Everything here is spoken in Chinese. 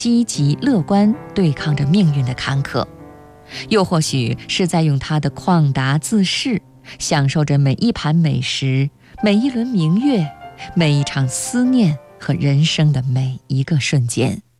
积极乐观对抗着命运的坎坷，又或许是在用他的旷达自适，享受着每一盘美食，每一轮明月，每一场思念和人生的每一个瞬间。